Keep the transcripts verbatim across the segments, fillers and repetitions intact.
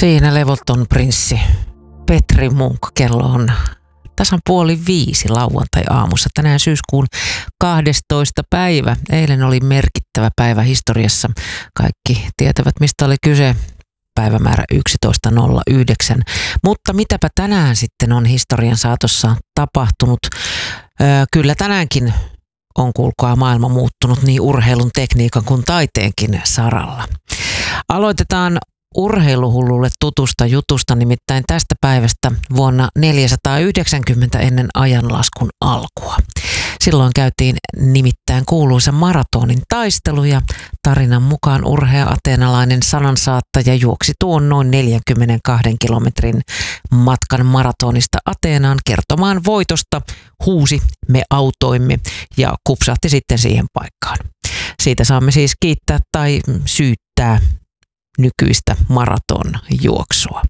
Siinä levoton prinssi Petri Munk. Kello on tasan puoli viisi lauantai-aamussa. Tänään syyskuun kahdestoista päivä. Eilen oli merkittävä päivä historiassa. Kaikki tietävät, mistä oli kyse. Päivämäärä yksitoista nolla yhdeksän. Mutta mitäpä tänään sitten on historian saatossa tapahtunut? Öö, kyllä tänäänkin on kuulkaa maailma muuttunut niin urheilun, tekniikan kuin taiteenkin saralla. Aloitetaan urheiluhullulle tutusta jutusta, nimittäin tästä päivästä vuonna neljäsataayhdeksänkymmentä ennen ajanlaskun alkua. Silloin käytiin nimittäin kuuluisa maratonin taistelu ja tarinan mukaan urhea ateenalainen sanansaattaja juoksi tuon noin neljänkymmenenkahden kilometrin matkan maratonista Ateenaan kertomaan voitosta, huusi "me autoimme" ja kupsahti sitten siihen paikkaan. Siitä saamme siis kiittää tai syyttää nykyistä maratonjuoksua.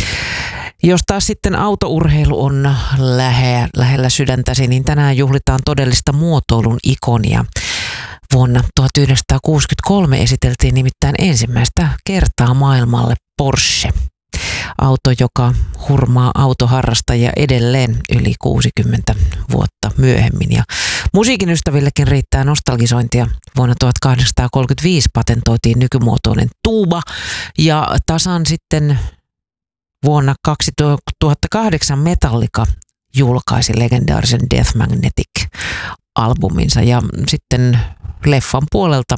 Jos taas sitten autourheilu on lähe, lähellä sydäntäsi, niin tänään juhlitaan todellista muotoilun ikonia. Vuonna tuhatyhdeksänsataakuusikymmentäkolme esiteltiin nimittäin ensimmäistä kertaa maailmalle Porsche. Auto, joka hurmaa autoharrastajia edelleen yli kuusikymmentä vuotta myöhemmin. Ja musiikin ystävillekin riittää nostalgisointia. Vuonna tuhatkahdeksansataakolmekymmentäviisi patentoitiin nykymuotoinen tuuba ja tasan sitten vuonna kaksituhattakahdeksan Metallica julkaisi legendaarisen Death Magnetic-albuminsa ja sitten leffan puolelta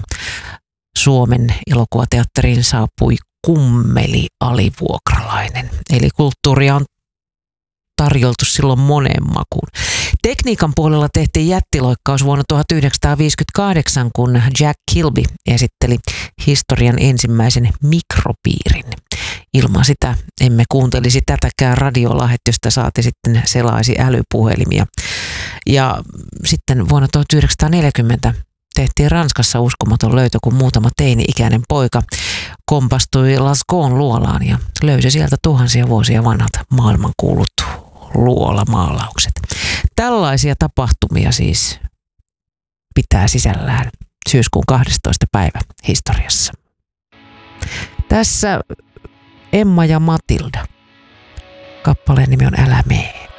Suomen elokuvateatteriin saapui Kummeli alivuokralainen. Eli kulttuuria on tarjoltu silloin moneen makuun. Tekniikan puolella tehtiin jättiloikkaus vuonna tuhatyhdeksänsataaviisikymmentäkahdeksan, kun Jack Kilby esitteli historian ensimmäisen mikropiirin. Ilman sitä emme kuuntelisi tätäkään radiolähetystä, saati sitten selaisi älypuhelimia. Ja sitten vuonna tuhatyhdeksänsataaneljäkymmentä tehtiin Ranskassa uskomaton löytö, kun muutama teini-ikäinen poika kompastui Lascaux'n luolaan ja löysi sieltä tuhansia vuosia vanhat maailmankuulut luolamaalaukset. Tällaisia tapahtumia siis pitää sisällään syyskuun kahdestoista päivä historiassa. Tässä Emma ja Matilda. Kappaleen nimi on Älä mee.